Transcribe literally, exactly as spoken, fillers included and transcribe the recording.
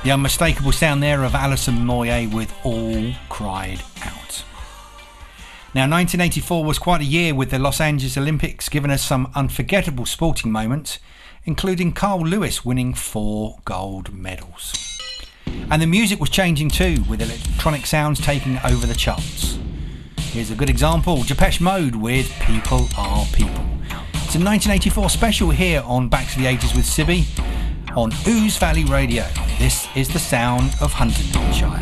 The unmistakable sound there of Alison Moyet with All Cried Out. Now, nineteen eighty-four was quite a year with the Los Angeles Olympics, giving us some unforgettable sporting moments, including Carl Lewis winning four gold medals. And the music was changing too, with electronic sounds taking over the charts. Here's a good example, Depeche Mode with People Are People. It's a nineteen eighty-four special here on Back to the eighties with Sibby on Ouse Valley Radio. This is the sound of Huntingdonshire.